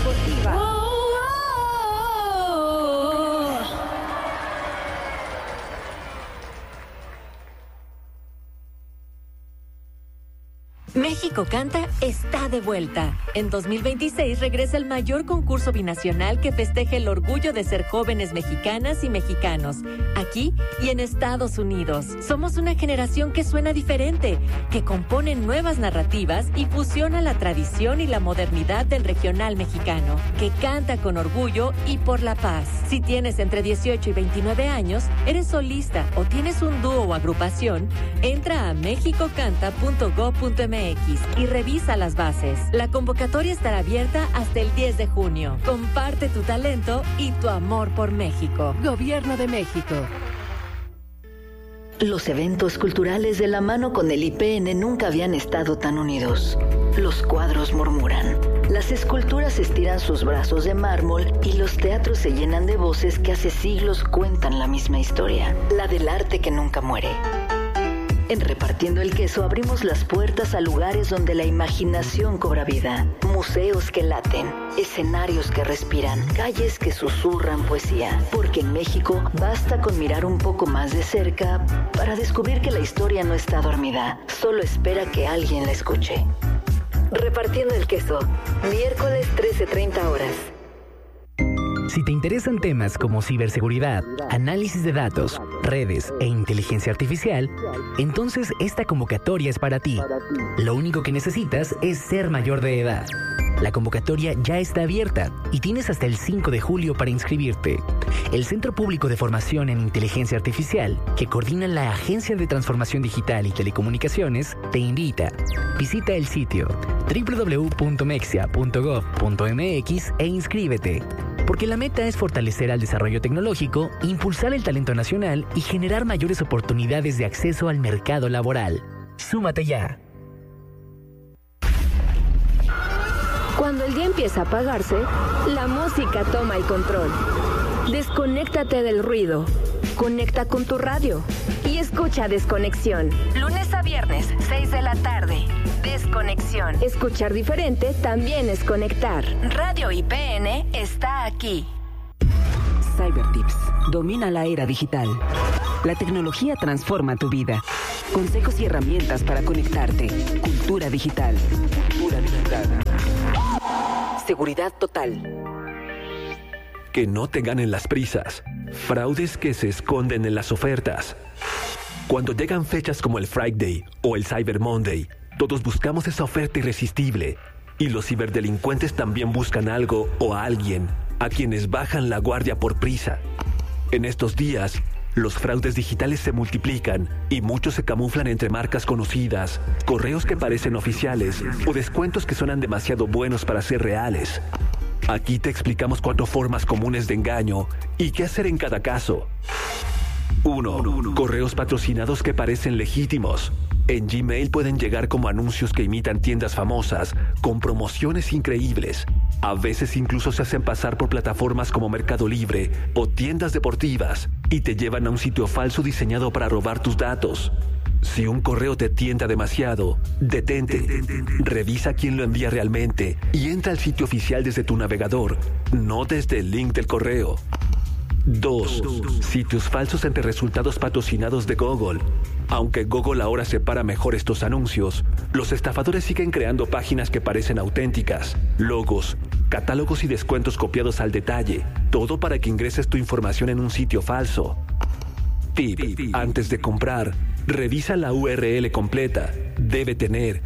deportiva. México Canta está de vuelta. En 2026 regresa el mayor concurso binacional que festeja el orgullo de ser jóvenes mexicanas y mexicanos, aquí y en Estados Unidos. Somos una generación que suena diferente, que compone nuevas narrativas y fusiona la tradición y la modernidad del regional mexicano, que canta con orgullo y por la paz. Si tienes entre 18 y 29 años, eres solista o tienes un dúo o agrupación, entra a mexicocanta.gov.mx y revisa las bases. La convocatoria estará abierta hasta el 10 de junio. Comparte tu talento y tu amor por México. Gobierno de México. Los eventos culturales de la mano con el IPN nunca habían estado tan unidos. Los cuadros murmuran, las esculturas estiran sus brazos de mármol y los teatros se llenan de voces que hace siglos cuentan la misma historia, la del arte que nunca muere. En Repartiendo el Queso abrimos las puertas a lugares donde la imaginación cobra vida. Museos que laten, escenarios que respiran, calles que susurran poesía. Porque en México basta con mirar un poco más de cerca para descubrir que la historia no está dormida. Solo espera que alguien la escuche. Repartiendo el Queso, miércoles 13:30 horas. Si te interesan temas como ciberseguridad, análisis de datos, redes e inteligencia artificial, entonces esta convocatoria es para ti. Lo único que necesitas es ser mayor de edad. La convocatoria ya está abierta y tienes hasta el 5 de julio para inscribirte. El Centro Público de Formación en Inteligencia Artificial, que coordina la Agencia de Transformación Digital y Telecomunicaciones, te invita. Visita el sitio www.mexia.gov.mx e inscríbete. Porque la meta es fortalecer al desarrollo tecnológico, impulsar el talento nacional y generar mayores oportunidades de acceso al mercado laboral. ¡Súmate ya! Cuando el día empieza a apagarse, la música toma el control. Desconéctate del ruido. Conecta con tu radio y escucha Desconexión. Lunes a viernes, 6 de la tarde. Desconexión. Escuchar diferente también es conectar. Radio IPN está aquí. CyberTips. Domina la era digital. La tecnología transforma tu vida. Consejos y herramientas para conectarte. Cultura digital. Cultura digital. Seguridad total. Que no te ganen las prisas. Fraudes que se esconden en las ofertas. Cuando llegan fechas como el Friday o el Cyber Monday, todos buscamos esa oferta irresistible. Y los ciberdelincuentes también buscan algo o a alguien, a quienes bajan la guardia por prisa. En estos días, los fraudes digitales se multiplican y muchos se camuflan entre marcas conocidas, correos que parecen oficiales o descuentos que suenan demasiado buenos para ser reales. Aquí te explicamos 4 formas comunes de engaño y qué hacer en cada caso. 1. Correos patrocinados que parecen legítimos. En Gmail pueden llegar como anuncios que imitan tiendas famosas, con promociones increíbles. A veces incluso se hacen pasar por plataformas como Mercado Libre o tiendas deportivas y te llevan a un sitio falso diseñado para robar tus datos. Si un correo te tienta demasiado, detente, revisa quién lo envía realmente y entra al sitio oficial desde tu navegador, no desde el link del correo. 2. Sitios falsos entre resultados patrocinados de Google. Aunque Google ahora separa mejor estos anuncios, los estafadores siguen creando páginas que parecen auténticas, logos, catálogos y descuentos copiados al detalle, todo para que ingreses tu información en un sitio falso. Tip: antes de comprar, revisa la URL completa. Debe tener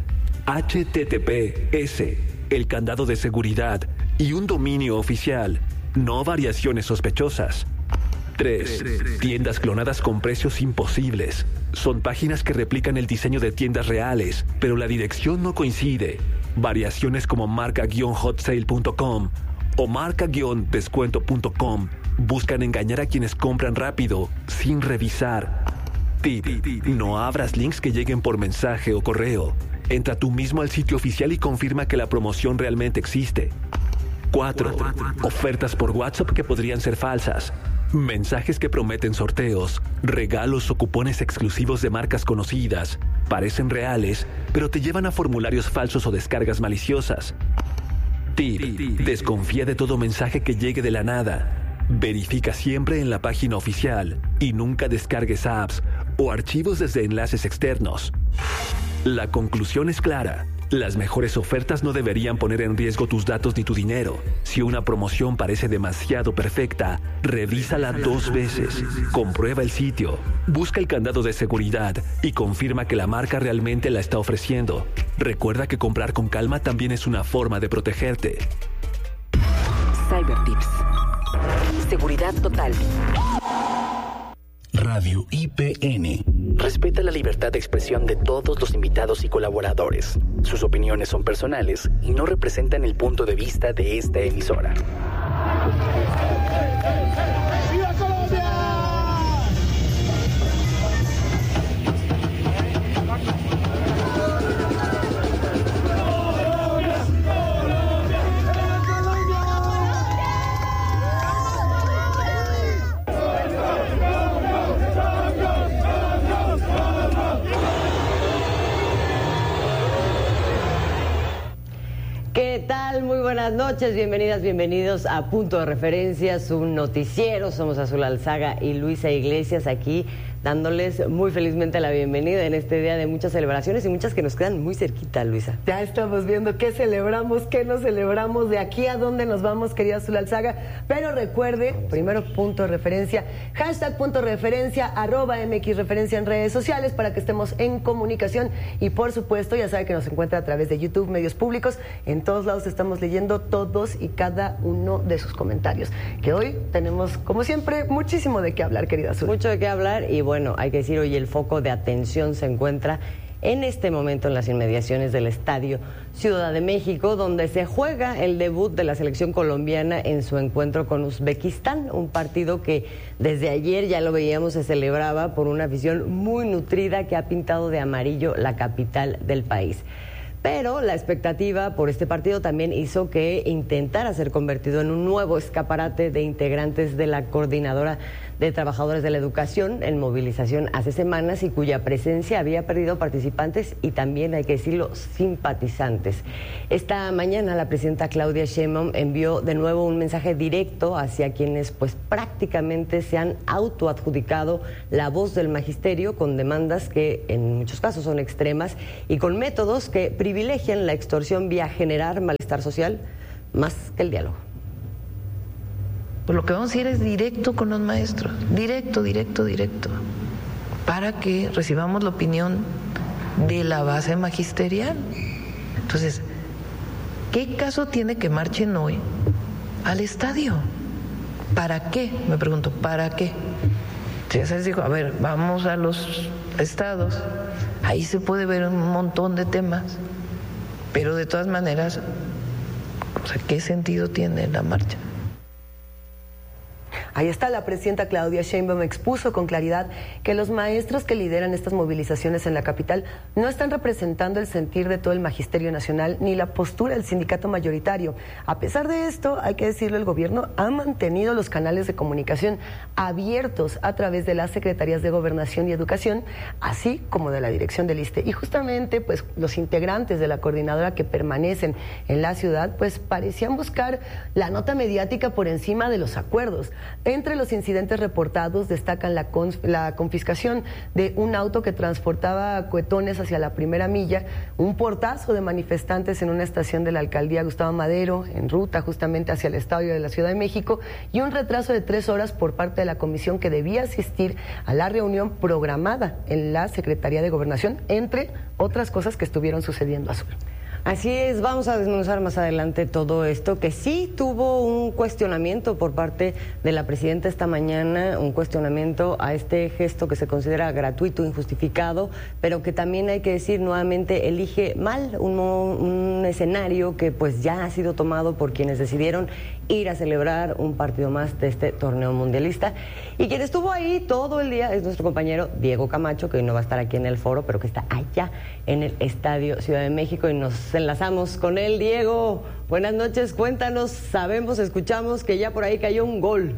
HTTPS, el candado de seguridad y un dominio oficial, no variaciones sospechosas. 3. Tiendas clonadas con precios imposibles. Son páginas que replican el diseño de tiendas reales, pero la dirección no coincide. Variaciones como marca-hotsale.com o marca-descuento.com buscan engañar a quienes compran rápido, sin revisar. Tip: no abras links que lleguen por mensaje o correo. Entra tú mismo al sitio oficial y confirma que la promoción realmente existe. 4. Ofertas por WhatsApp que podrían ser falsas. Mensajes que prometen sorteos, regalos o cupones exclusivos de marcas conocidas. Parecen reales, pero te llevan a formularios falsos o descargas maliciosas. Tip: desconfía de todo mensaje que llegue de la nada. Verifica siempre en la página oficial y nunca descargues apps o archivos desde enlaces externos. La conclusión es clara. Las mejores ofertas no deberían poner en riesgo tus datos ni tu dinero. Si una promoción parece demasiado perfecta, revísala 2 veces. Comprueba el sitio, busca el candado de seguridad y confirma que la marca realmente la está ofreciendo. Recuerda que comprar con calma también es una forma de protegerte. Cybertips. Seguridad total. Radio IPN. Respeta la libertad de expresión de todos los invitados y colaboradores. Sus opiniones son personales y no representan el punto de vista de esta emisora. ¡Viva Colombia! ¿Qué tal? Muy buenas noches, bienvenidas, bienvenidos a Punto de Referencia, su noticiero. Somos Azul Alzaga y Luisa Iglesias aquí dándoles muy felizmente la bienvenida en este día de muchas celebraciones y muchas que nos quedan muy cerquita, Luisa. Ya estamos viendo qué celebramos, qué no celebramos, de aquí a dónde nos vamos, querida Azul Alzaga. Pero recuerde, primero Punto de Referencia, hashtag Punto de Referencia, @MX Referencia en redes sociales para que estemos en comunicación. Y por supuesto, ya sabe que nos encuentra a través de YouTube, medios públicos. En todos lados estamos leyendo todos y cada uno de sus comentarios. Que hoy tenemos, como siempre, muchísimo de qué hablar, querida Azul. Mucho de qué hablar y bueno, hay que decir, hoy el foco de atención se encuentra en este momento en las inmediaciones del Estadio Ciudad de México, donde se juega el debut de la selección colombiana en su encuentro con Uzbekistán, un partido que desde ayer, ya lo veíamos, se celebraba por una afición muy nutrida que ha pintado de amarillo la capital del país. Pero la expectativa por este partido también hizo que intentara ser convertido en un nuevo escaparate de integrantes de la Coordinadora de Trabajadores de la Educación en movilización hace semanas y cuya presencia había perdido participantes y también, hay que decirlo, simpatizantes. Esta mañana la presidenta Claudia Sheinbaum envió de nuevo un mensaje directo hacia quienes pues prácticamente se han autoadjudicado la voz del magisterio con demandas que en muchos casos son extremas y con métodos que privilegian la extorsión vía generar malestar social más que el diálogo. Pues lo que vamos a ir es directo con los maestros, directo, para que recibamos la opinión de la base magisterial. Entonces, ¿qué caso tiene que marchen hoy al estadio? ¿Para qué? Me pregunto, ¿para qué? Ya se les dijo, a ver, vamos a los estados, ahí se puede ver un montón de temas, pero de todas maneras, o sea, ¿qué sentido tiene la marcha? Ahí está, la presidenta Claudia Sheinbaum expuso con claridad que los maestros que lideran estas movilizaciones en la capital no están representando el sentir de todo el magisterio nacional ni la postura del sindicato mayoritario. A pesar de esto, hay que decirlo, el gobierno ha mantenido los canales de comunicación abiertos a través de las secretarías de Gobernación y Educación, así como de la dirección del ISSSTE. Y justamente, pues, los integrantes de la coordinadora que permanecen en la ciudad, pues, parecían buscar la nota mediática por encima de los acuerdos. Entre los incidentes reportados destacan la confiscación de un auto que transportaba cohetones hacia la primera milla, un portazo de manifestantes en una estación de la alcaldía Gustavo Madero, en ruta justamente hacia el estadio de la Ciudad de México, y un retraso de 3 horas por parte de la comisión que debía asistir a la reunión programada en la Secretaría de Gobernación, entre otras cosas que estuvieron sucediendo, Azul. Así es, vamos a desmenuzar más adelante todo esto, que sí tuvo un cuestionamiento por parte de la presidenta esta mañana, un cuestionamiento a este gesto que se considera gratuito, injustificado, pero que también, hay que decir nuevamente, elige mal un escenario que pues ya ha sido tomado por quienes decidieron ir a celebrar un partido más de este torneo mundialista. Y quien estuvo ahí todo el día es nuestro compañero Diego Camacho, que hoy no va a estar aquí en el foro, pero que está allá en el Estadio Ciudad de México, y nos enlazamos con él. Diego, buenas noches, cuéntanos, sabemos, escuchamos que ya por ahí cayó un gol.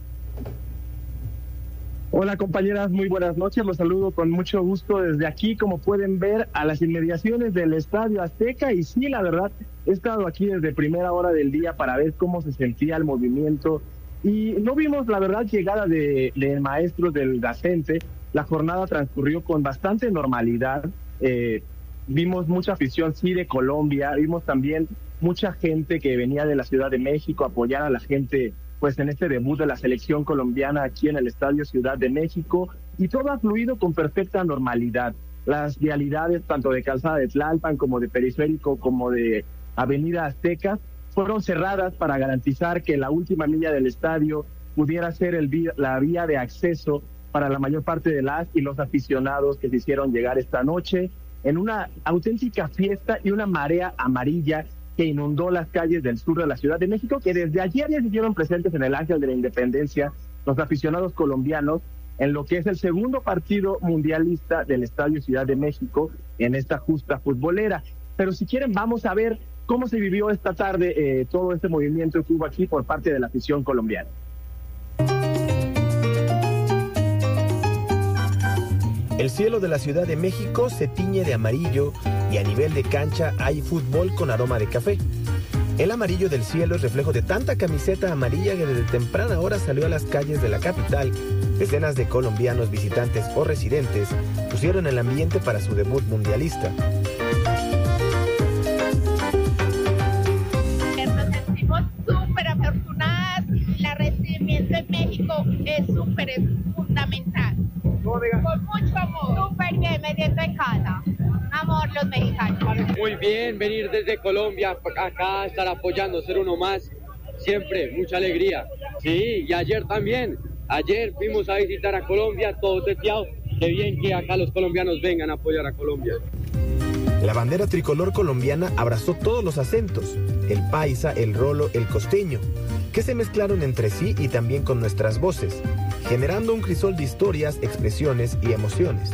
Hola compañeras, muy buenas noches, los saludo con mucho gusto desde aquí, como pueden ver, a las inmediaciones del Estadio Azteca, y sí, la verdad he estado aquí desde primera hora del día para ver cómo se sentía el movimiento y no vimos, la verdad, llegada de maestros del Gacente. La jornada transcurrió con bastante normalidad. Vimos mucha afición, sí, de Colombia. Vimos también mucha gente que venía de la Ciudad de México a apoyar a la gente pues en este debut de la selección colombiana aquí en el Estadio Ciudad de México, y todo ha fluido con perfecta normalidad. Las vialidades tanto de Calzada de Tlalpan como de Periférico como de Avenida Azteca fueron cerradas para garantizar que la última milla del estadio pudiera ser la vía de acceso para la mayor parte de las y los aficionados que se hicieron llegar esta noche en una auténtica fiesta y una marea amarilla que inundó las calles del sur de la Ciudad de México, que desde ayer ya se hicieron presentes en el Ángel de la Independencia los aficionados colombianos en lo que es el segundo partido mundialista del Estadio Ciudad de México en esta justa futbolera. Pero si quieren, vamos a ver cómo se vivió esta tarde todo este movimiento que hubo aquí por parte de la afición colombiana. El cielo de la Ciudad de México se tiñe de amarillo y a nivel de cancha hay fútbol con aroma de café. El amarillo del cielo es reflejo de tanta camiseta amarilla que desde temprana hora salió a las calles de la capital. Decenas de colombianos visitantes o residentes pusieron el ambiente para su debut mundialista. Nos sentimos súper afortunadas. El recibimiento en México es fundamental. Con mucho amor. Súper bien, me siento en casa. Amor, los mexicanos. Muy bien, venir desde Colombia acá, estar apoyando, ser uno más. Siempre, mucha alegría. Sí, y ayer también. Ayer fuimos a visitar a Colombia, todo seteado. Qué bien que acá los colombianos vengan a apoyar a Colombia. La bandera tricolor colombiana abrazó todos los acentos, el paisa, el rolo, el costeño, que se mezclaron entre sí y también con nuestras voces, generando un crisol de historias, expresiones y emociones.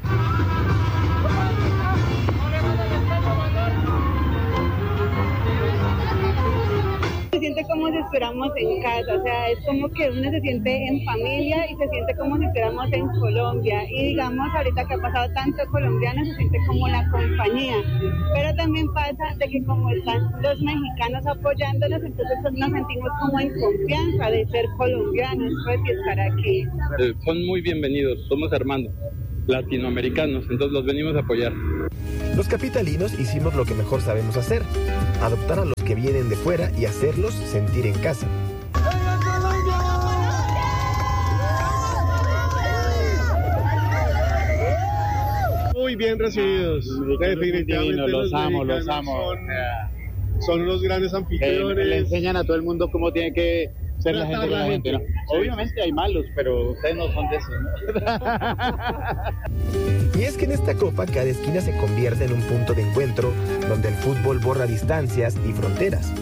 Se siente como si estuviéramos en casa, o sea, es como que uno se siente en familia y se siente como si estuviéramos en Colombia. Y digamos, ahorita que ha pasado tanto colombiano, se siente como la compañía. Pero también pasa de que como están los mexicanos apoyándonos, entonces nos sentimos como en confianza de ser colombianos, pues, y estar aquí. Son muy bienvenidos, somos hermanos latinoamericanos, entonces los venimos a apoyar. Los capitalinos hicimos lo que mejor sabemos hacer, adoptar a los que vienen de fuera y hacerlos sentir en casa. Muy bien recibidos, definitivamente los amo. Son unos grandes anfitriones. Le enseñan a todo el mundo cómo tiene que ser la gente con la gente, ¿no? Obviamente hay malos, pero ustedes no son de esos, ¿no? Y es que en esta copa cada esquina se convierte en un punto de encuentro donde el fútbol borra distancias y fronteras.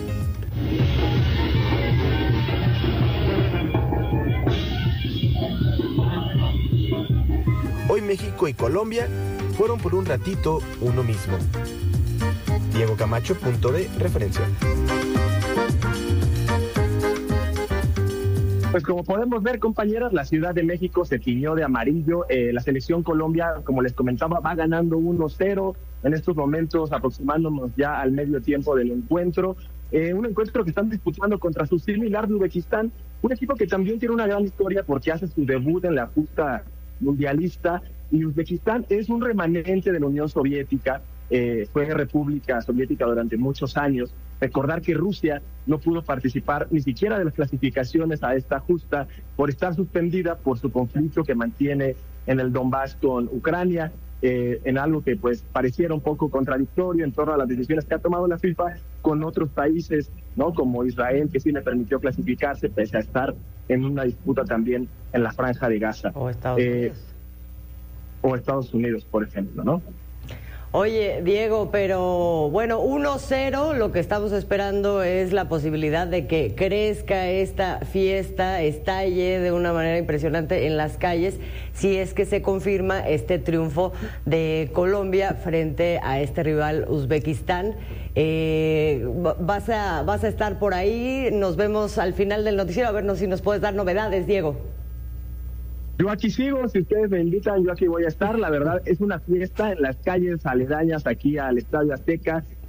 Hoy México y Colombia fueron por un ratito uno mismo. Diego Camacho, punto de referencia. Pues como podemos ver, compañeras, la Ciudad de México se tiñó de amarillo. La selección Colombia, como les comentaba, va ganando 1-0 en estos momentos, aproximándonos ya al medio tiempo del encuentro. Un encuentro que están disputando contra su similar de Uzbekistán, un equipo que también tiene una gran historia porque hace su debut en la justa mundialista, y Uzbekistán es un remanente de la Unión Soviética. Fue república soviética durante muchos años. Recordar que Rusia no pudo participar ni siquiera de las clasificaciones a esta justa por estar suspendida por su conflicto que mantiene en el Donbass con Ucrania, en algo que pues pareciera un poco contradictorio en torno a las decisiones que ha tomado la FIFA con otros países, ¿no? Como Israel, que sí le permitió clasificarse pese a estar en una disputa también en la Franja de Gaza. O Estados Unidos. O Estados Unidos, por ejemplo, ¿no? Oye, Diego, pero bueno, 1-0, lo que estamos esperando es la posibilidad de que crezca esta fiesta, estalle de una manera impresionante en las calles, si es que se confirma este triunfo de Colombia frente a este rival Uzbekistán. ¿Vas a estar por ahí? Nos vemos al final del noticiero, a ver si nos puedes dar novedades, Diego. Yo aquí sigo, si ustedes me invitan, yo aquí voy a estar. La verdad, es una fiesta en las calles aledañas aquí al Estadio Azteca.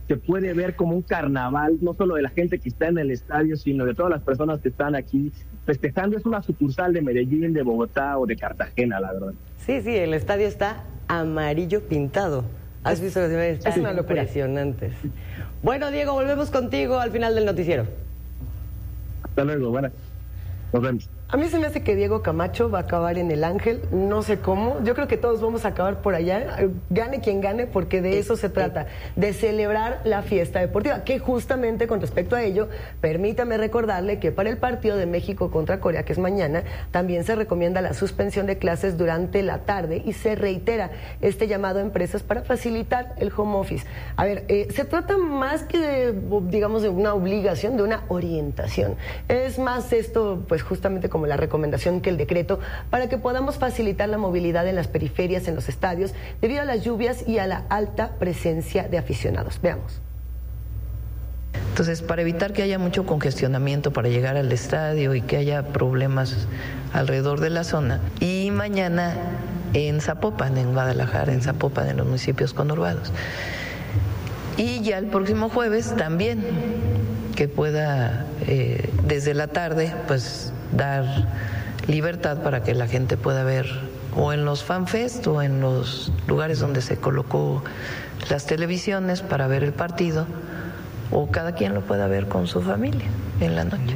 se puede ver como un carnaval, no solo de la gente que está en el estadio, sino de todas las personas que están aquí festejando. Es una sucursal de Medellín, de Bogotá o de Cartagena, la verdad. Sí, el estadio está amarillo pintado. ¿Has visto las imágenes? Es una locura. Impresionantes. Bueno, Diego, volvemos contigo al final del noticiero. Hasta luego, buenas. Nos vemos. A mí se me hace que Diego Camacho va a acabar en el Ángel, no sé cómo. Yo creo que todos vamos a acabar por allá, gane quien gane, porque de eso se trata, de celebrar la fiesta deportiva, que justamente con respecto a ello, permítame recordarle que para el partido de México contra Corea, que es mañana, también se recomienda la suspensión de clases durante la tarde y se reitera este llamado a empresas para facilitar el home office. A ver, se trata más que de, digamos, de una obligación, de una orientación. Es más esto, pues justamente como la recomendación que el decreto, para que podamos facilitar la movilidad en las periferias, en los estadios, debido a las lluvias y a la alta presencia de aficionados. Veamos. Entonces, para evitar que haya mucho congestionamiento para llegar al estadio y que haya problemas alrededor de la zona, y mañana en Zapopan, en Guadalajara, en Zapopan, en los municipios conurbados. Y ya el próximo jueves también, que pueda desde la tarde, pues dar libertad para que la gente pueda ver o en los fanfest o en los lugares donde se colocó las televisiones para ver el partido, o cada quien lo pueda ver con su familia en la noche.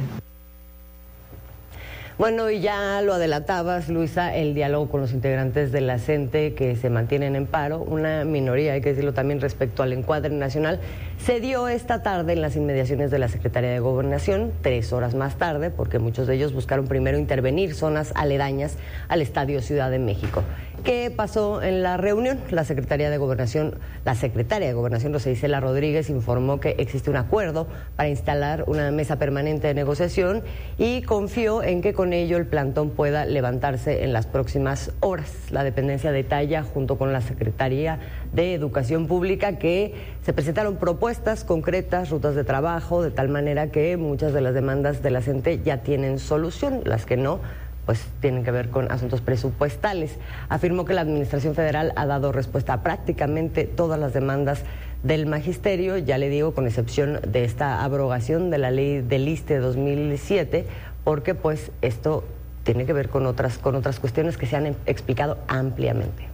Bueno, y ya lo adelantabas, Luisa, el diálogo con los integrantes de la CENTE que se mantienen en paro, una minoría, hay que decirlo también respecto al encuadre nacional, se dio esta tarde en las inmediaciones de la Secretaría de Gobernación, 3 horas más tarde, porque muchos de ellos buscaron primero intervenir zonas aledañas al Estadio Ciudad de México. ¿Qué pasó en la reunión? La secretaria de Gobernación, Rosa Isela Rodríguez, informó que existe un acuerdo para instalar una mesa permanente de negociación y confió en que con ello el plantón pueda levantarse en las próximas horas. La dependencia detalla, junto con la Secretaría de Educación Pública, que se presentaron propuestas concretas, rutas de trabajo, de tal manera que muchas de las demandas de la CENTE ya tienen solución, las que no, pues tienen que ver con asuntos presupuestales. Afirmó que la Administración Federal ha dado respuesta a prácticamente todas las demandas del magisterio, ya le digo, con excepción de esta abrogación de la ley del ISSSTE 2007, porque pues esto tiene que ver con otras cuestiones que se han explicado ampliamente.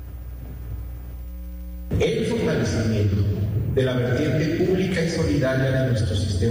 El fortalecimiento de la vertiente pública y solidaria de nuestro sistema